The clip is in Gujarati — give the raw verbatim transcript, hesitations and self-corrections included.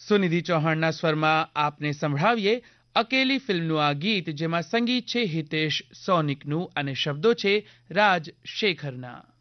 સુનિધિ ચૌહાણના સ્વરમાં આપને સંભળાવીએ અકેલી ફિલ્મનું આ ગીત, જેમાં સંગીત છે હિતેશ સોનિકનું અને શબ્દો છે રાજ શેખરના.